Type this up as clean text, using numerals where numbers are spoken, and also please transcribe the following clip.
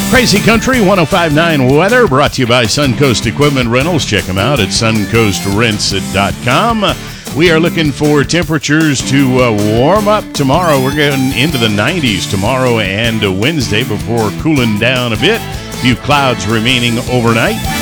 Crazy Country 105.9 weather brought to you by Suncoast Equipment Rentals. Check them out at suncoastrents.com. We are looking for temperatures to warm up tomorrow. We're getting into the 90s tomorrow and Wednesday before cooling down a bit. A few clouds remaining overnight.